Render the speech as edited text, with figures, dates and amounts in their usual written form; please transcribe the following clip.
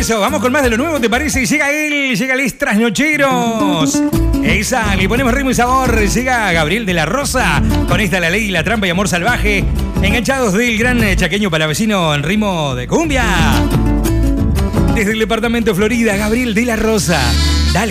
eso, vamos con más de lo nuevo, ¿te parece? Llega él, llega Liz Trasnocheros. Esa, le ponemos ritmo y sabor. Llega Gabriel de la Rosa con esta La Ley, la Trampa y Amor Salvaje. Enganchados del gran chaqueño palavecino en ritmo de cumbia. Desde el departamento de Florida, Gabriel de la Rosa.